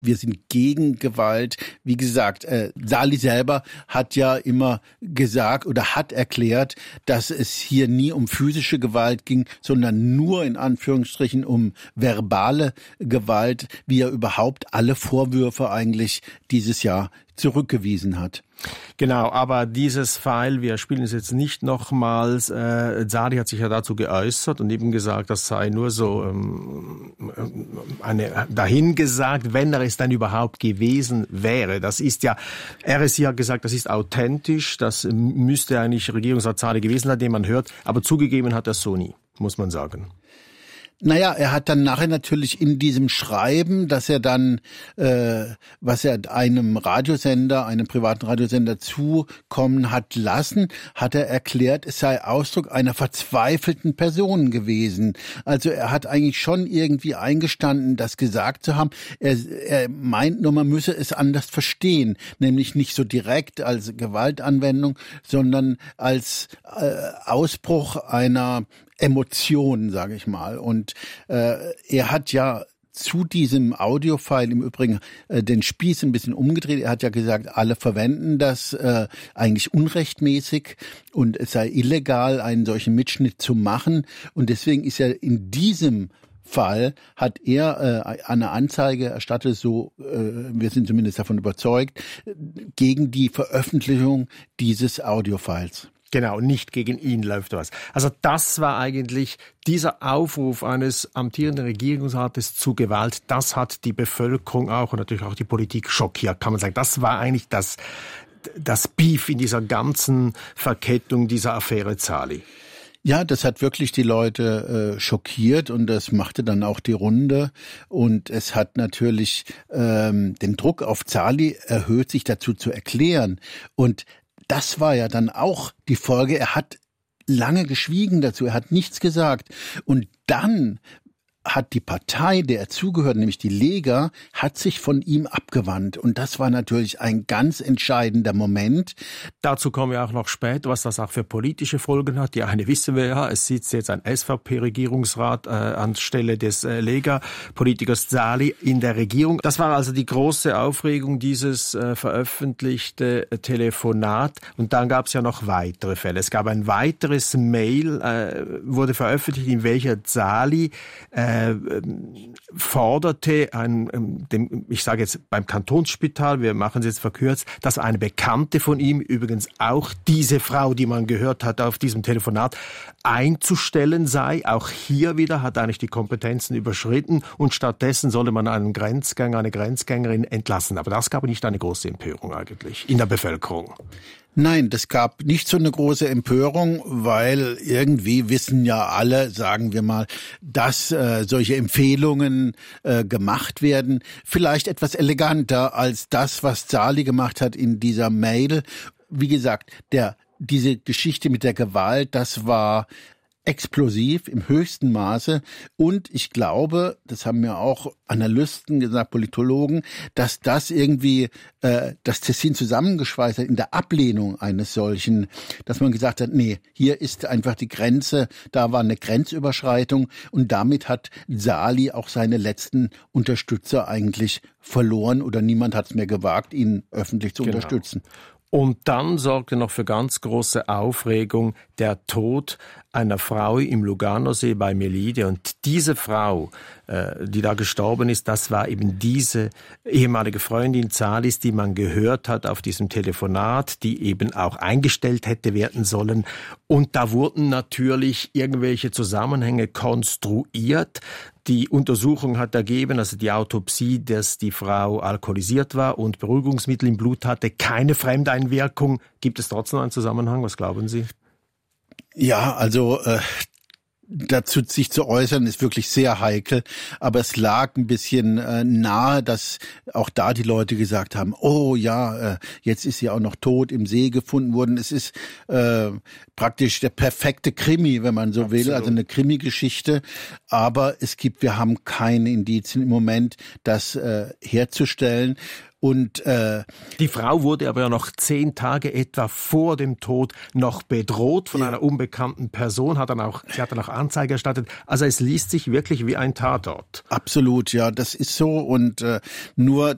wir sind gegen Gewalt. Wie gesagt, Salih selber hat ja immer gesagt oder hat erklärt, dass es hier nie um physische Gewalt ging, sondern nur in Anführungsstrichen um verbale Gewalt, wie er überhaupt alle Vorwürfe eigentlich dieses Jahr zurückgewiesen hat. Genau, aber dieses File, wir spielen es jetzt nicht nochmals, Salih hat sich ja dazu geäußert und eben gesagt, das sei nur so dahingesagt, wenn er es dann überhaupt gewesen wäre. Das ist ja, er ist ja gesagt, das ist authentisch, das müsste eigentlich Regierungsrat Salih gewesen sein, den man hört, aber zugegeben hat er so nie, muss man sagen. Naja, er hat dann nachher natürlich in diesem Schreiben, dass er dann, was er einem Radiosender, einem privaten Radiosender zukommen hat lassen, hat er erklärt, es sei Ausdruck einer verzweifelten Person gewesen. Also er hat eigentlich schon irgendwie eingestanden, das gesagt zu haben. Er meint nur, man müsse es anders verstehen, nämlich nicht so direkt als Gewaltanwendung, sondern als Ausbruch einer Emotionen, sage ich mal. Und er hat ja zu diesem Audiofile im Übrigen den Spieß ein bisschen umgedreht. Er hat ja gesagt, alle verwenden das eigentlich unrechtmäßig und es sei illegal, einen solchen Mitschnitt zu machen. Und deswegen ist er in diesem Fall, hat er eine Anzeige erstattet, so wir sind zumindest davon überzeugt, gegen die Veröffentlichung dieses Audiofiles. Genau, nicht gegen ihn läuft was. Also das war eigentlich dieser Aufruf eines amtierenden Regierungsrates zu Gewalt, das hat die Bevölkerung auch und natürlich auch die Politik schockiert, kann man sagen. Das war eigentlich das Beef in dieser ganzen Verkettung dieser Affäre Salih. Ja, das hat wirklich die Leute schockiert und das machte dann auch die Runde und es hat natürlich den Druck auf Salih erhöht, sich dazu zu erklären und das war ja dann auch die Folge. Er hat lange geschwiegen dazu, er hat nichts gesagt. Und dann hat die Partei, der er zugehört, nämlich die Lega, hat sich von ihm abgewandt. Und das war natürlich ein ganz entscheidender Moment. Dazu kommen wir auch noch später, was das auch für politische Folgen hat. Die eine wissen wir ja, es sitzt jetzt ein SVP-Regierungsrat anstelle des Lega-Politikers Salih in der Regierung. Das war also die große Aufregung, dieses veröffentlichte Telefonat. Und dann gab es ja noch weitere Fälle. Es gab ein weiteres Mail, wurde veröffentlicht, in welcher Salih forderte, ich sage jetzt beim Kantonsspital, wir machen es jetzt verkürzt, dass eine Bekannte von ihm, übrigens auch diese Frau, die man gehört hat auf diesem Telefonat, einzustellen sei. Auch hier wieder hat eigentlich die Kompetenzen überschritten und stattdessen solle man einen Grenzgänger, eine Grenzgängerin entlassen. Aber das gab nicht eine große Empörung eigentlich in der Bevölkerung. Nein, das gab nicht so eine große Empörung, weil irgendwie wissen ja alle, sagen wir mal, dass solche Empfehlungen gemacht werden. Vielleicht etwas eleganter als das, was Salih gemacht hat in dieser Mail. Wie gesagt, diese Geschichte mit der Gewalt, das war explosiv im höchsten Maße und ich glaube, das haben mir auch Analysten gesagt, Politologen, dass das irgendwie das Tessin zusammengeschweißt hat in der Ablehnung eines solchen, dass man gesagt hat, nee, hier ist einfach die Grenze, da war eine Grenzüberschreitung und damit hat Salih auch seine letzten Unterstützer eigentlich verloren oder niemand hat es mehr gewagt, ihn öffentlich zu unterstützen. Und dann sorgte noch für ganz große Aufregung der Tod einer Frau im Luganosee bei Melide. Und diese Frau, die da gestorben ist, das war eben diese ehemalige Freundin Salihs, die man gehört hat auf diesem Telefonat, die eben auch eingestellt hätte werden sollen. Und da wurden natürlich irgendwelche Zusammenhänge konstruiert. Die Untersuchung hat ergeben, also die Autopsie, dass die Frau alkoholisiert war und Beruhigungsmittel im Blut hatte, keine Fremdeinwirkung. Gibt es trotzdem einen Zusammenhang? Was glauben Sie? Ja, also dazu sich zu äußern, ist wirklich sehr heikel. Aber es lag ein bisschen nahe, dass auch da die Leute gesagt haben, oh ja, jetzt ist sie auch noch tot im See gefunden worden. Es ist praktisch der perfekte Krimi, wenn man so will, also eine Krimi-Geschichte. Aber wir haben keine Indizien im Moment, das herzustellen. Und die Frau wurde aber ja noch 10 Tage etwa vor dem Tod noch bedroht von einer unbekannten Person, sie hat dann auch Anzeige erstattet. Also es liest sich wirklich wie ein Tatort. Absolut, ja, das ist so. Und nur